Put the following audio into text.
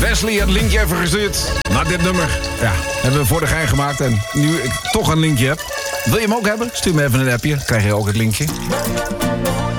Wesley het linkje even gestuurd naar dit nummer. Ja, hebben we voor de gein gemaakt en nu ik toch een linkje heb. Wil je hem ook hebben? Stuur me even een appje, dan krijg je ook het linkje.